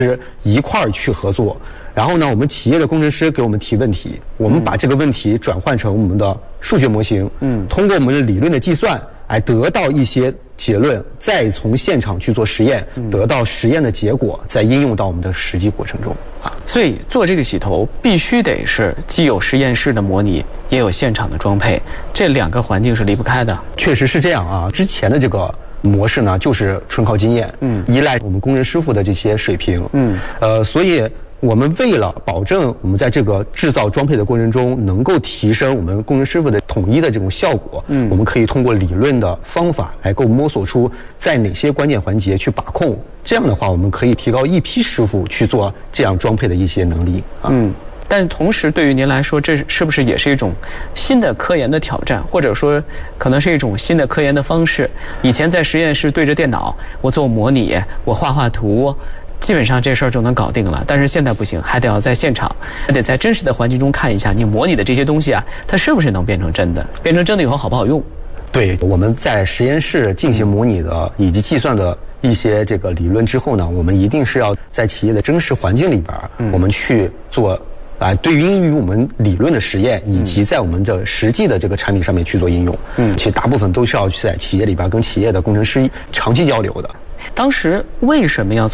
一块儿去合作。然后呢，我们企业的工程师给我们提问题，我们把这个问题转换成我们的数学模型，通过我们的理论的计算，来得到一些结论，再从现场去做实验，得到实验的结果，再应用到我们的实际过程中啊。 所以做这个洗头必须得是既有实验室的模拟，也有现场的装配，这两个环境是离不开的。 确实是这样啊，之前的这个模式呢，就是纯靠经验，依赖我们工程师傅的这些水平，所以我们为了保证我们在这个制造装配的过程中能够提升我们工程师傅的统一的这种效果，我们可以通过理论的方法来够摸索出在哪些关键环节去把控，这样的话我们可以提高一批师傅去做这样装配的一些能力啊。 但同时对于您来说，这是不是也是一种新的科研的挑战，或者说可能是一种新的科研的方式？以前在实验室对着电脑，我做模拟，我画图，基本上这事儿就能搞定了。但是现在不行，还得要在现场，还得在真实的环境中看一下你模拟的这些东西啊，它是不是能变成真的？变成真的以后好不好用？ 对，我们在实验室进行模拟的以及计算的一些这个理论之后呢，我们一定是要在企业的真实环境里边，我们去做对应于我们理论的实验，以及在我们的实际的这个产品上面去做应用。其实大部分都是要在企业里边跟企业的工程师长期交流的。 当时为什么要